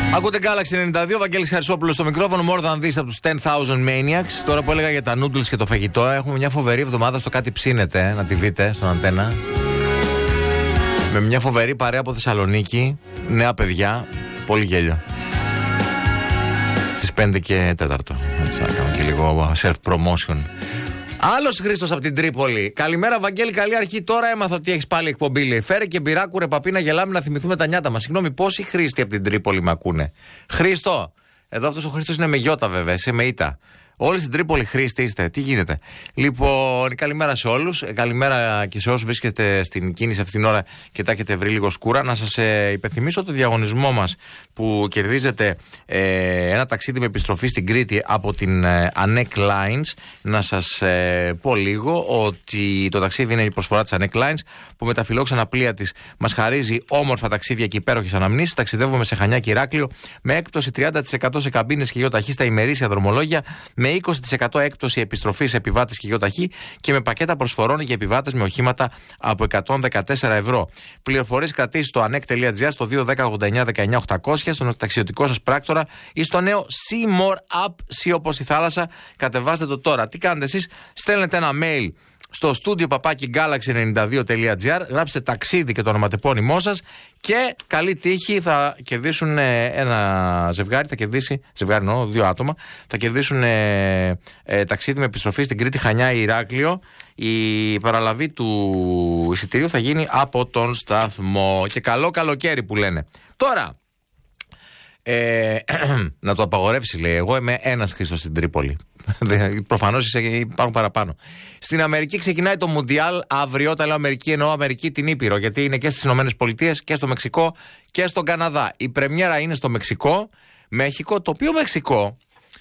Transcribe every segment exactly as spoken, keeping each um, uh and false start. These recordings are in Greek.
Ακούτε Galaxy ενενήντα δύο, Βαγγέλης Χαρισόπουλος στο μικρόφωνο. More than this από τους ten thousand Maniacs. Τώρα που έλεγα για τα noodles και το φαγητό, έχουμε μια φοβερή εβδομάδα στο Κάτι Ψήνεται, να τη δείτε στον Αντένα. Με μια φοβερή παρέα από Θεσσαλονίκη, νέα παιδιά, πολύ γέλιο. Στις πέντε και τέταρτο. Έτσι, να κάνω και λίγο self-promotion. Άλλος Χρήστος από την Τρίπολη. Καλημέρα, Βαγγέλη, καλή αρχή. Τώρα έμαθα ότι έχεις πάλι εκπομπή. Λέει. Φέρε και μπυράκου, ρε παπί, να γελάμε, να θυμηθούμε τα νιάτα μας. Συγγνώμη, πόσοι Χρήστοι από την Τρίπολη με ακούνε? Χρήστο, εδώ αυτός ο Χρήστος είναι με γιώτα βέβαια, είσαι με ήττα. Όλοι στην Τρίπολη Χρήστοι είστε, τι γίνεται? Λοιπόν, καλημέρα σε όλους. Καλημέρα και σε όσους βρίσκεστε στην κίνηση αυτήν την ώρα και τα έχετε βρει λίγο σκούρα. Να σας ε, υπενθυμίσω το διαγωνισμό μας που κερδίζετε ε, ένα ταξίδι με επιστροφή στην Κρήτη από την ε, Anek Lines. Να σας ε, πω λίγο ότι το ταξίδι είναι η προσφορά της Anek Lines που με τα φιλόξενα πλοία της μας χαρίζει όμορφα ταξίδια και υπέροχες αναμνήσεις. Ταξιδεύουμε σε Χανιά και Ηράκλειο με έκπτωση τριάντα τοις εκατό σε καμπίνες και γεωταχή στα ημερήσια δρομολόγια, με είκοσι τοις εκατό έκπτωση επιστροφή σε επιβάτες και γεωταχή και με πακέτα προσφορών για επιβάτες με οχήματα από εκατόν δεκατέσσερα ευρώ. Πληροφορίες κρατήσεις στο anek τελεία gr, στο δύο ένα μηδέν ογδόντα εννιά δεκαεννιά οκτακόσια, στον ταξιδιωτικό σας πράκτορα ή στο νέο See More App, See όπως η θάλασσα. Κατεβάστε το τώρα. Τι κάνετε εσείς? Στέλνετε ένα mail στο στούντιο παπάκι γκάλαξι ενενήντα δύο τελεία gr, γράψτε ταξίδι και το ονοματεπώνυμό σας και καλή τύχη, θα κερδίσουν ένα ζευγάρι, θα κερδίσει, ζευγάρι εννοώ, δύο άτομα, θα κερδίσουν ε, ε, ταξίδι με επιστροφή στην Κρήτη, Χανιά ή Ηράκλειο. Η παραλαβή του εισιτηρίου θα γίνει από τον σταθμό. Και καλό καλοκαίρι που λένε. Τώρα, ε, να το απαγορεύσει, λέει. Εγώ είμαι ένας Χρήστος στην Τρίπολη. Προφανώς υπάρχουν παραπάνω. Στην Αμερική ξεκινάει το Μουντιάλ αύριο. Όταν λέω Αμερική, εννοώ Αμερική την Ήπειρο. Γιατί είναι και στις Ηνωμένες Πολιτείες και στο Μεξικό και στον Καναδά. Η πρεμιέρα είναι στο Μεξικό. Μέχικο, το οποίο Μεξικό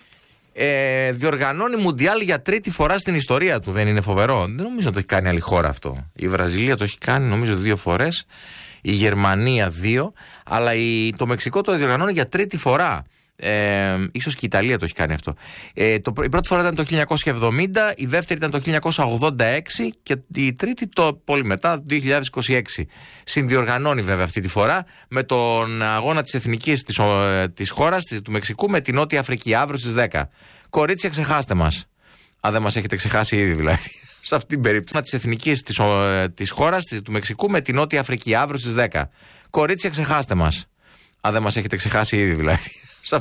ε, διοργανώνει Μουντιάλ για τρίτη φορά στην ιστορία του. Δεν είναι φοβερό? Δεν νομίζω να το έχει κάνει άλλη χώρα αυτό. Η Βραζιλία το έχει κάνει, νομίζω, δύο φορές. Η Γερμανία δύο. Αλλά η, το Μεξικό το διοργανώνει για τρίτη φορά. Ε, ίσως και η Ιταλία το έχει κάνει αυτό. Ε, το, η πρώτη φορά ήταν το χίλια εννιακόσια εβδομήντα, η δεύτερη ήταν το χίλια εννιακόσια ογδόντα έξι και η τρίτη το πολύ μετά, το δύο χιλιάδες είκοσι έξι. Συνδιοργανώνει βέβαια αυτή τη φορά με τον αγώνα της εθνικής της, της χώρας, της, του Μεξικού, με την Νότια Αφρική αύριο στις δέκα. Κορίτσια, ξεχάστε μας. Αν δεν μας έχετε ξεχάσει ήδη δηλαδή. Σε αυτή την περίπτωση της εθνικής της, της χώρας, της, του Μεξικού, με την Νότια Αφρική αύριο στις δέκα. Κορίτσια, ξεχάστε μας. Αν δεν μας έχετε ξεχάσει ήδη δηλαδή.